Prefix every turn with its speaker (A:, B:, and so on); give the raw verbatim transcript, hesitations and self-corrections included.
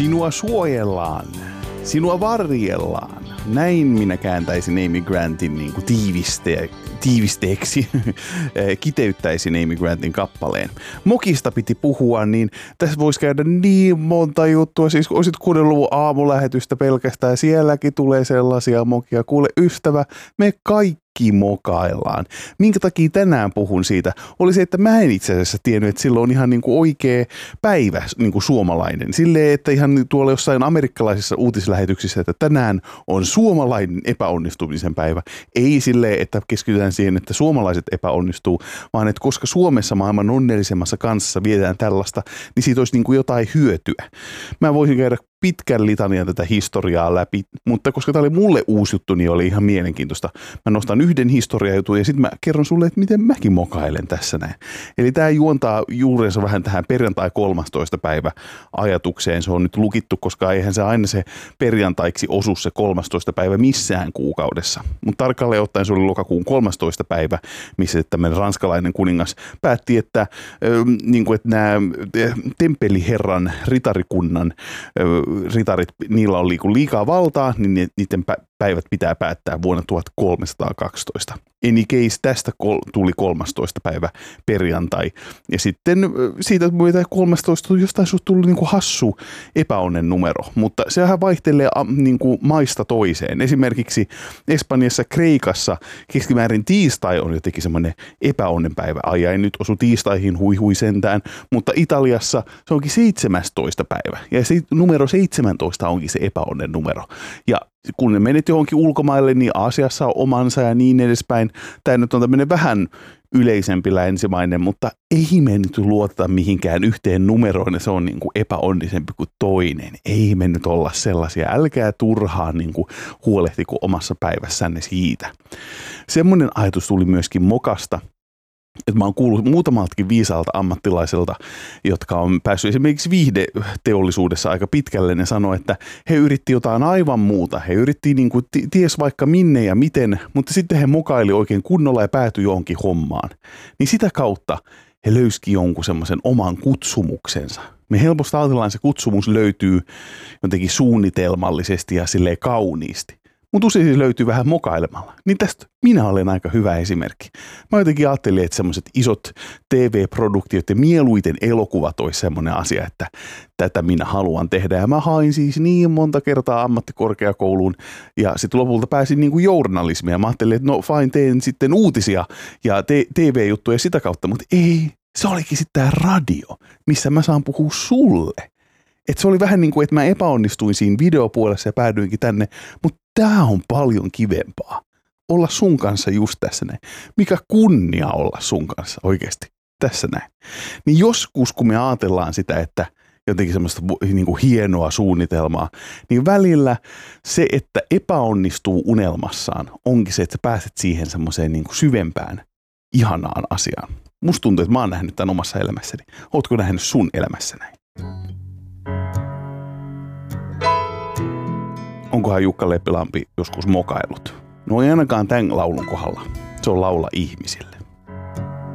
A: Sinua suojellaan. Sinua varjellaan. Näin minä kääntäisin Amy Grantin niin kuin tiiviste- tiivisteeksi, kiteyttäisin Amy Grantin kappaleen. Mokista piti puhua, niin tässä voisi käydä niin monta juttua. Siis olisit kuunnellut aamulähetystä pelkästään, sielläkin tulee sellaisia mokia. Kuule ystävä, me kaikki mokaillaan. Minkä takia tänään puhun siitä, oli se, että mä en itse asiassa tiennyt, että silloin on ihan niin kuin oikea päivä niin kuin suomalainen. Silleen, että ihan tuolla jossain amerikkalaisissa uutislähetyksissä, että tänään on suomalainen epäonnistumisen päivä. Ei silleen, että keskitytään siihen, että suomalaiset epäonnistuu, vaan että koska Suomessa maailman onnellisemmassa kansassa viedään tällaista, niin siitä olisi niin kuin jotain hyötyä. Mä voisin käydä pitkän litanian tätä historiaa läpi, mutta koska tämä oli mulle uusi juttu, niin oli ihan mielenkiintoista. Mä nostan yhden historiajutun ja sitten mä kerron sulle, että miten mäkin mokailen tässä näin. Eli tämä juontaa juurensa vähän tähän perjantai kolmastoista päivä ajatukseen. Se on nyt lukittu, koska eihän se aina se perjantaiksi osu se kolmastoista päivä missään kuukaudessa. Mutta tarkalleen ottaen se oli lokakuun kolmastoista päivä, missä tämmöinen ranskalainen kuningas päätti, että, äh, niin kuin, että nämä temppeliherran ritarikunnan äh, ritarit, niillä on liikaa valtaa, niin niiden päivät pitää päättää vuonna tuhatkolmesataakaksitoista. Any case, tästä tuli kolmastoista päivä perjantai. Ja sitten siitä myötä kolmastoista jostain susta tuli niin kuin hassu epäonnen numero, mutta sehän vaihtelee niin kuin maista toiseen. Esimerkiksi Espanjassa, Kreikassa keskimäärin tiistai on jotenkin semmoinen epäonnen päivä. Ai ei nyt osu tiistaihin, hui hui sentään, mutta Italiassa se onkin seitsemästoista päivä. Ja se numero seitsemäntoista onkin se epäonnen numero. Ja kun ne menet johonkin ulkomaille, niin Aasiassa on omansa ja niin edespäin. Tämä nyt on tämmöinen vähän yleisempi länsimainen, mutta ei me nyt luoteta mihinkään yhteen numeroon, ja se on niin kuin epäonnisempi kuin toinen. Ei me nyt olla sellaisia. Älkää turhaan niin kuin huolehtiko omassa päivässänne siitä. Semmoinen ajatus tuli myöskin mokasta, että mä oon kuullut muutamaltakin viisaalta ammattilaiselta, jotka on päässyt esimerkiksi viihdeteollisuudessa aika pitkälle. Ne sanoi, että he yritti jotain aivan muuta. He yritti niin kuin ties vaikka minne ja miten, mutta sitten he mokaili oikein kunnolla ja päätyi johonkin hommaan. Niin sitä kautta he löysikin jonkun semmoisen oman kutsumuksensa. Me helposti ajatellaan, että se kutsumus löytyy jotenkin suunnitelmallisesti ja silleen kauniisti. Mutta usein siis löytyy vähän mokailemalla. Niin tästä minä olen aika hyvä esimerkki. Mä jotenkin ajattelin, että semmoiset isot T V-produktiot ja mieluiten elokuvat olisi semmoinen asia, että tätä minä haluan tehdä. Ja mä hain siis niin monta kertaa ammattikorkeakouluun ja sitten lopulta pääsin niin kuin journalismiin. Ja mä ajattelin, että no fine, teen sitten uutisia ja T V-juttuja sitä kautta. Mutta ei, se olikin sitten tämä radio, missä mä saan puhua sulle. Et se oli vähän niin kuin, että mä epäonnistuin siinä videopuolessa ja päädyinkin tänne, mutta tää on paljon kivempaa. Olla sun kanssa just tässä näin. Mikä kunnia olla sun kanssa oikeasti tässä näin. Niin joskus, kun me ajatellaan sitä, että jotenkin semmoista niin kuin hienoa suunnitelmaa, niin välillä se, että epäonnistuu unelmassaan, onkin se, että sä pääset siihen semmoiseen niin kuin syvempään, ihanaan asiaan. Musta tuntuu, että mä oon nähnyt tämän omassa elämässäni. Ootko nähnyt sun elämässä näin? Onkohan Jukka Leppilampi joskus mokailut? No ei ainakaan tämän laulun kohdalla. Se on laula ihmisille.